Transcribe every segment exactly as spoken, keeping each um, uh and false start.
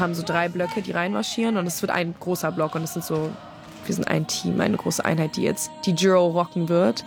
haben so drei Blöcke, die reinmarschieren und es wird ein großer Block und es sind so, wir sind ein Team, eine große Einheit, die jetzt die Juro rocken wird.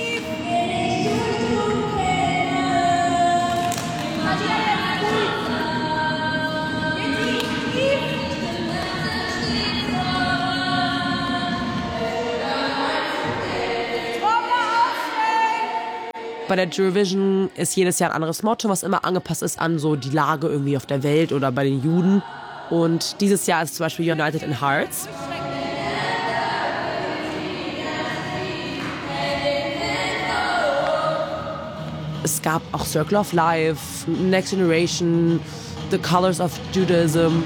Bei der Eurovision ist jedes Jahr ein anderes Motto, was immer angepasst ist an so die Lage irgendwie auf der Welt oder bei den Juden. Und dieses Jahr ist zum Beispiel United in Hearts. Es gab auch Circle of Life, Next Generation, The Colors of Judaism.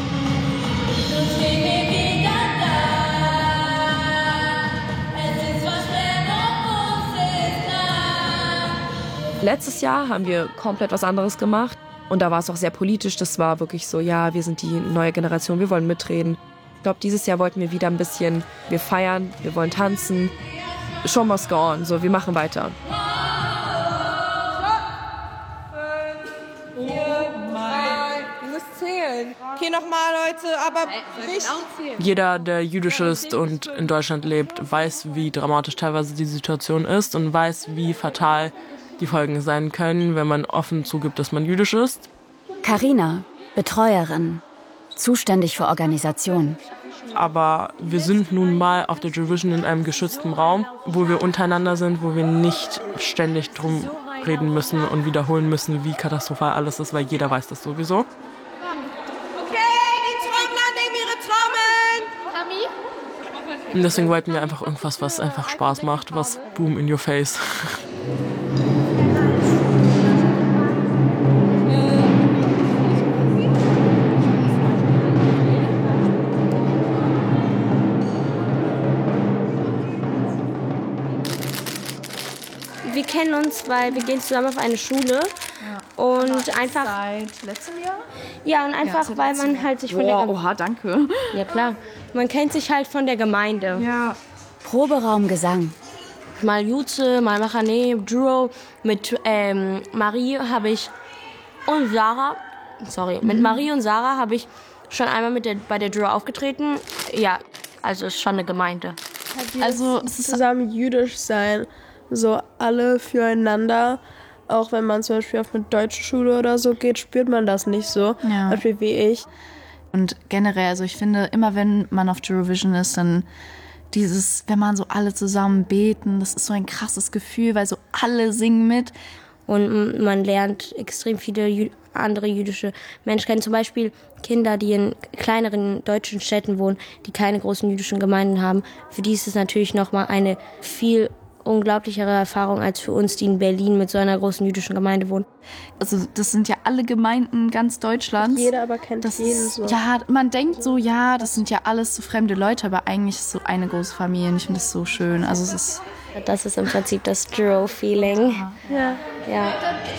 Letztes Jahr haben wir komplett was anderes gemacht und da war es auch sehr politisch. Das war wirklich so, ja, wir sind die neue Generation, wir wollen mitreden. Ich glaube, dieses Jahr wollten wir wieder ein bisschen, wir feiern, wir wollen tanzen. Show must go on, so, wir machen weiter. Okay, nochmal, Leute, aber nicht. Jeder, der jüdisch ist und in Deutschland lebt, weiß, wie dramatisch teilweise die Situation ist und weiß, wie fatal die Folgen sein können, wenn man offen zugibt, dass man jüdisch ist. Carina, Betreuerin, zuständig für Organisation. Aber wir sind nun mal auf der Eurovision in einem geschützten Raum, wo wir untereinander sind, wo wir nicht ständig drum reden müssen und wiederholen müssen, wie katastrophal alles ist, weil jeder weiß das sowieso. Und deswegen wollten wir einfach irgendwas, was einfach Spaß macht, was boom in your face. Wir kennen uns, weil wir gehen zusammen auf eine Schule. Ja. Und einfach. Seit letztem Jahr? Ja, und einfach, ja, weil man Jahr. halt sich von Boah, der. Oha, danke. Ja, klar. Man kennt sich halt von der Gemeinde. Ja. Proberaum Gesang. Mal Jutze, mal Machane, Juro. Mit ähm, Marie habe ich. Und Sarah. Sorry. Mhm. Mit Marie und Sarah habe ich schon einmal mit der, bei der Juro aufgetreten. Ja, also ist schon eine Gemeinde. Also zusammen jüdisch sein. So alle füreinander. Auch wenn man zum Beispiel auf eine deutsche Schule oder so geht, spürt man das nicht so. Ja. Zum Beispiel wie ich. Und generell, also ich finde, immer wenn man auf Eurovision ist, dann dieses, wenn man so alle zusammen beten, das ist so ein krasses Gefühl, weil so alle singen mit. Und man lernt extrem viele jü- andere jüdische Menschen kennen. Zum Beispiel Kinder, die in kleineren deutschen Städten wohnen, die keine großen jüdischen Gemeinden haben. Für die ist es natürlich nochmal eine viel unglaublichere Erfahrung als für uns, die in Berlin mit so einer großen jüdischen Gemeinde wohnen. Also das sind ja alle Gemeinden ganz Deutschlands. Jeder aber kennt das jeden ist, so. Ja, man denkt so, ja, das sind ja alles so fremde Leute, aber eigentlich ist es so eine große Familie und ich finde das so schön. Also es ist Das ist im Prinzip das Juro-Feeling. Ja. Ja.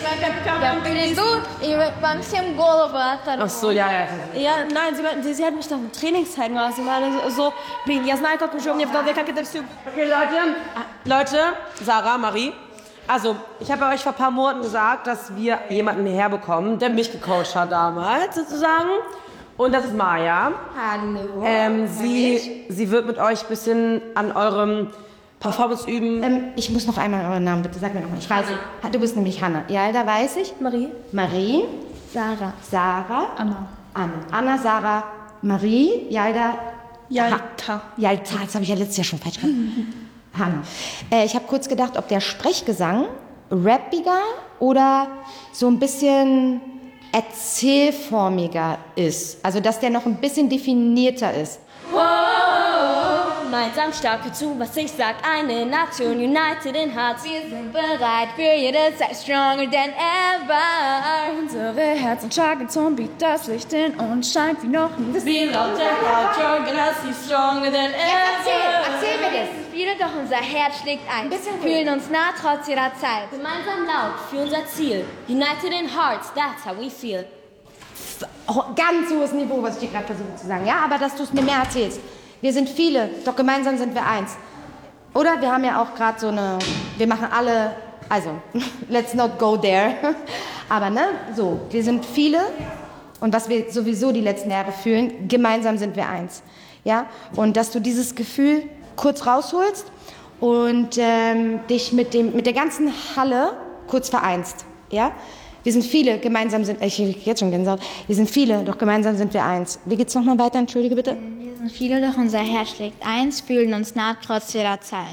Ach so, ja, ja. Ja, nein, sie, meinten, sie, sie hat mich doch im Trainingszeit gemacht. Sie meinte so, я знаю, как уже, мне в голове, как это все. Okay, Leute, Leute, Sarah, Marie. Also, ich habe euch vor ein paar Monaten gesagt, dass wir jemanden herbekommen, der mich gecoacht hat damals, sozusagen. Und das ist Maya. Hallo. Ähm, sie, sie wird mit euch ein bisschen an eurem Performance üben. Ähm, ich muss noch einmal euren Namen, bitte sag mir nochmal. Ich weiß, du bist nämlich Hanna. Ja, da weiß ich. Marie. Marie. Sarah. Sarah. Anna. Anna. Anna, Sarah, Marie, Jalda. Jalta. Jalta, das habe ich ja letztes Jahr schon falsch gemacht. Hanna. Äh, ich habe kurz gedacht, ob der Sprechgesang rappiger oder so ein bisschen erzählformiger ist. Also, dass der noch ein bisschen definierter ist. Gemeinsam stark zu, was ich sag, eine Nation, united in hearts. Wir sind bereit für jede Zeit, stronger than ever. Unsere Herzen schlagen zum Beat, das Licht in uns scheint wie noch nie. Wie laut der Heart, stronger, stronger than ever. Erzähl, erzähl mir das. Spüre doch, unser Herz schlägt ein. Ein bisschen fühlen uns nah trotz jeder Zeit. Gemeinsam laut für unser Ziel. United in hearts, that's how we feel. Ganz hohes Niveau, was ich dir gerade versuche zu sagen. Ja, aber dass du es mir mehr erzählst. Wir sind viele, doch gemeinsam sind wir eins. Oder wir haben ja auch gerade so eine, wir machen alle, also, let's not go there. Aber ne, so, wir sind viele, und was wir sowieso die letzten Jahre fühlen, gemeinsam sind wir eins. Ja? Und dass du dieses Gefühl kurz rausholst und ähm, dich mit, dem, mit der ganzen Halle kurz vereinst. Ja? Wir sind viele, gemeinsam sind, ich kriege jetzt schon Gänsehaut, wir sind viele, doch gemeinsam sind wir eins. Wie geht's nochmal weiter, entschuldige bitte? Wir sind viele, doch unser Herz schlägt eins, fühlen uns nah trotz jeder Zeit.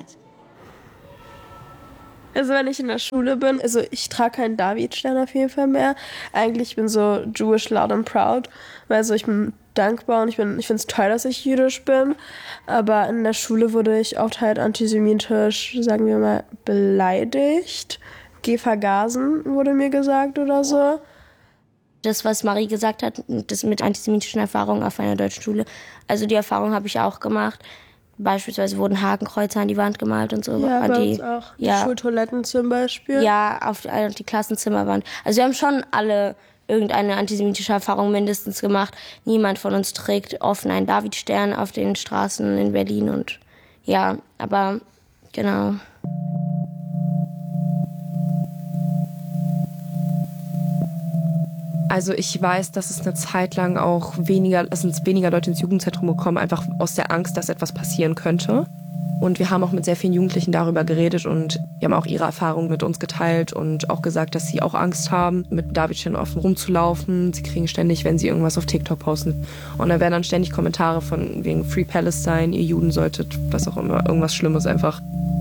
Also wenn ich in der Schule bin, also ich trage keinen Davidstern auf jeden Fall mehr. Eigentlich bin ich so Jewish loud and proud, weil so ich bin dankbar und ich bin, ich finde es toll, dass ich jüdisch bin. Aber in der Schule wurde ich oft halt antisemitisch, sagen wir mal, beleidigt. Geh vergasen, wurde mir gesagt oder so. Das, was Marie gesagt hat, das mit antisemitischen Erfahrungen auf einer deutschen Schule, also die Erfahrung habe ich auch gemacht. Beispielsweise wurden Hakenkreuze an die Wand gemalt und so. Ja, an bei die, uns auch. Ja, die Schultoiletten zum Beispiel. Ja, auf die, auf die Klassenzimmerwand. Also wir haben schon alle irgendeine antisemitische Erfahrung mindestens gemacht. Niemand von uns trägt offen einen Davidstern auf den Straßen in Berlin und ja, aber genau. Also ich weiß, dass es eine Zeit lang auch weniger, es sind weniger Leute ins Jugendzentrum gekommen, einfach aus der Angst, dass etwas passieren könnte. Und wir haben auch mit sehr vielen Jugendlichen darüber geredet und die haben auch ihre Erfahrungen mit uns geteilt und auch gesagt, dass sie auch Angst haben, mit Davidstern offen rumzulaufen. Sie kriegen ständig, wenn sie irgendwas auf TikTok posten. Und da werden dann ständig Kommentare von wegen Free Palestine, ihr Juden solltet, was auch immer, irgendwas Schlimmes einfach.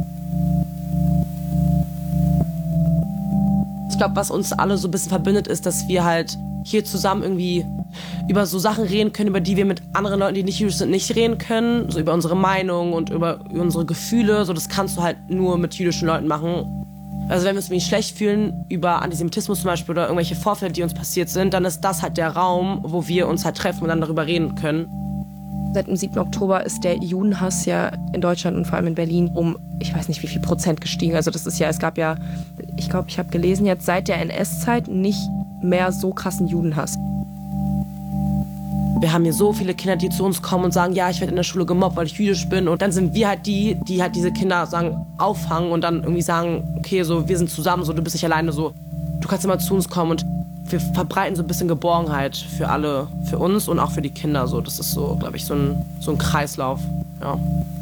Ich glaube, was uns alle so ein bisschen verbindet, ist, dass wir halt hier zusammen irgendwie über so Sachen reden können, über die wir mit anderen Leuten, die nicht jüdisch sind, nicht reden können. So über unsere Meinung und über unsere Gefühle. So, das kannst du halt nur mit jüdischen Leuten machen. Also wenn wir uns irgendwie schlecht fühlen über Antisemitismus zum Beispiel oder irgendwelche Vorfälle, die uns passiert sind, dann ist das halt der Raum, wo wir uns halt treffen und dann darüber reden können. Seit dem siebten Oktober ist der Judenhass ja in Deutschland und vor allem in Berlin um, ich weiß nicht wie viel Prozent gestiegen. Also das ist ja, es gab ja, ich glaube, ich habe gelesen, jetzt seit der N S-Zeit nicht mehr so krassen Judenhass. Wir haben hier so viele Kinder, die zu uns kommen und sagen, ja, ich werde in der Schule gemobbt, weil ich jüdisch bin. Und dann sind wir halt die, die halt diese Kinder sagen, auffangen und dann irgendwie sagen, okay, so, wir sind zusammen, so, du bist nicht alleine, so, du kannst immer zu uns kommen. Und wir verbreiten so ein bisschen Geborgenheit für alle, für uns und auch für die Kinder. So. Das ist so, glaube ich, so ein, so ein Kreislauf. Ja.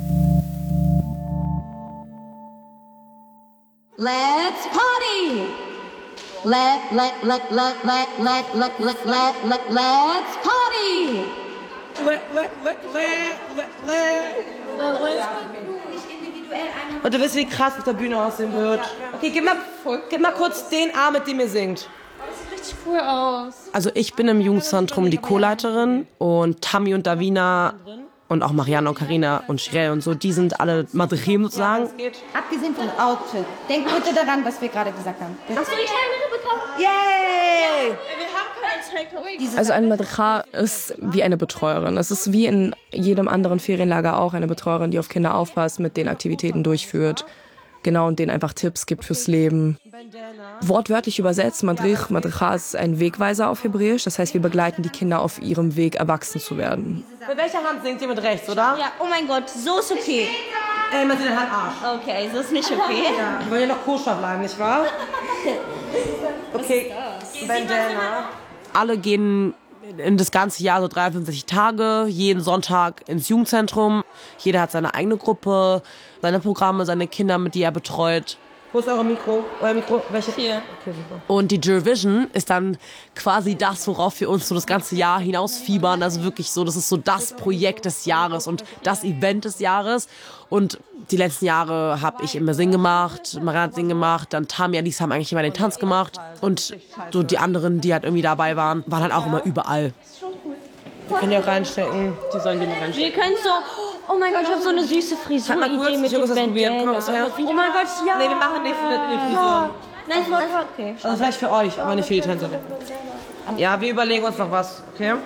Let's party! Let, let, let, let, let, let, let, let, let, let, let's party! Let, let, let, let, let, let. Und du weißt, wie krass auf der Bühne aussehen wird. Okay, gib mal, gib mal kurz den Arm, mit dem ihr singt. Richtig cool aus. Also ich bin im Jugendzentrum die Co-Leiterin und Tammy und Davina und auch Marianne und Carina und Shirel und so, die sind alle Madrim sozusagen. Abgesehen vom Outfit, denk bitte daran, was wir gerade gesagt haben. Hast du die Termine bekommen? Yay! Wir haben keine Take. Also ein Madricha ist wie eine Betreuerin. Es ist wie in jedem anderen Ferienlager auch eine Betreuerin, die auf Kinder aufpasst, mit den Aktivitäten durchführt. Genau, und denen einfach Tipps gibt fürs Leben. Wortwörtlich übersetzt, Madrich, Madricha ist ein Wegweiser auf Hebräisch. Das heißt, wir begleiten die Kinder auf ihrem Weg, erwachsen zu werden. Mit welcher Hand singt ihr mit rechts, oder? Ja, oh mein Gott, so ist okay. Ey, mit der Hand Arsch. Okay, so ist nicht okay. Ja, wir wollen ja noch koscher bleiben, nicht wahr? Okay, Bandana. Alle gehen in das ganze Jahr so dreiundfünfzig Tage, jeden Sonntag ins Jugendzentrum. Jeder hat seine eigene Gruppe, seine Programme, seine Kinder, mit die er betreut. Wo ist euer Mikro? Euer Mikro? Welche? Hier. Okay, super. Und die Jewvision ist dann quasi das, worauf wir uns so das ganze Jahr hinausfiebern. Also wirklich so, das ist so das Projekt des Jahres und das Event des Jahres. Und die letzten Jahre habe ich immer Singen gemacht, Marianne hat Singen gemacht, dann Tammy, Alice haben eigentlich immer den Tanz gemacht. Und so die anderen, die halt irgendwie dabei waren, waren halt auch immer überall. Wir können die auch reinstecken. Die sollen die mal reinstecken. Wir können so... Oh mein Gott, ich habe so eine süße Frisur-Idee mit dem Bandana. Oh mein Gott, ja. Nee, wir machen nicht für die Frisur. Nein, ich wollte... Okay. Also vielleicht für euch, aber nicht für die Tänzerin. Ja, wir überlegen uns noch was, okay?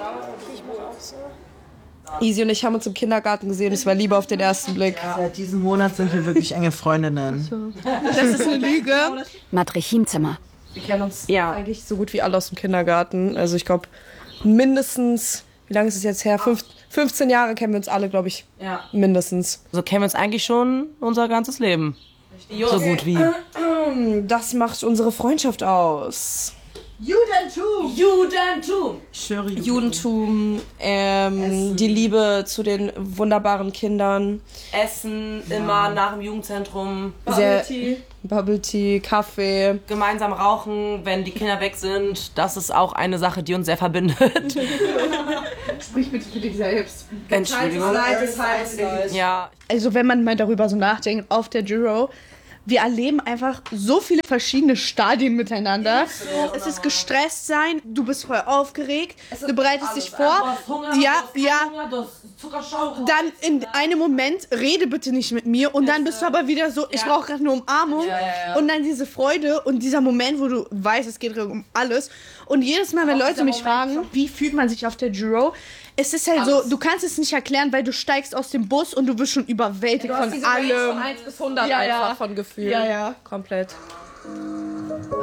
Easy und ich haben uns im Kindergarten gesehen, es war Liebe auf den ersten Blick. Seit diesem Monat sind wir wirklich enge Freundinnen. Das ist eine Lüge. Madrichimzimmer. Wir kennen uns ja eigentlich so gut wie alle aus dem Kindergarten. Also ich glaube mindestens, wie lange ist es jetzt her? Fünf, fünfzehn Jahre kennen wir uns alle, glaube ich. Ja. Mindestens. So kennen wir uns eigentlich schon unser ganzes Leben. So gut wie. Das macht unsere Freundschaft aus. Judentum! Judentum! Ich schwöre, Judentum, ähm, die Liebe zu den wunderbaren Kindern. Essen, immer nach dem Jugendzentrum. Sehr, Bubble Tea, Kaffee. Gemeinsam rauchen, wenn die Kinder weg sind. Das ist auch eine Sache, die uns sehr verbindet. Sprich bitte für dich selbst. Entschuldigung. Ja. Also wenn man mal darüber so nachdenkt, auf der Juro, wir erleben einfach so viele verschiedene Stadien miteinander. Es ist gestresst sein, du bist voll aufgeregt, du bereitest dich vor. Ja, ja. Dann in einem Moment, rede bitte nicht mit mir und dann bist du aber wieder so, ich brauche gerade eine Umarmung. Und dann diese Freude und dieser Moment, wo du weißt, es geht um alles. Und jedes Mal, wenn Leute mich fragen, wie fühlt man sich auf der Juro, es ist halt so, du kannst es nicht erklären, weil du steigst aus dem Bus und du wirst schon überwältigt von allem. Von eins bis hundert Ja, einfach ja. von Gefühl. Ja, ja. Komplett. Oh.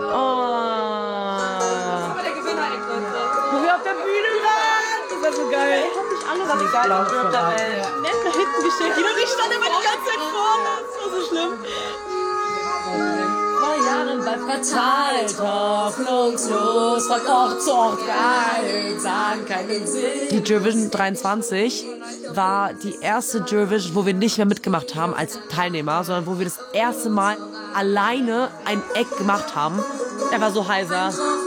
Aber der Gewinner, Wo wir auf der Bühne waren. Das war so geil. Ich hab nicht alle was geil auf der Welt. Nett nach hinten gestellt. Und ich stand immer die ganze Zeit vorne. Das war so schlimm. Vor Jahren bleibt verteilt, hoffnungslos, von Ort zu Ort geil, sagen keinen Sinn. Die Eurovision dreiundzwanzig war die erste Eurovision, wo wir nicht mehr mitgemacht haben als Teilnehmer, sondern wo wir das erste Mal alleine ein Act gemacht haben. Er war so heiser.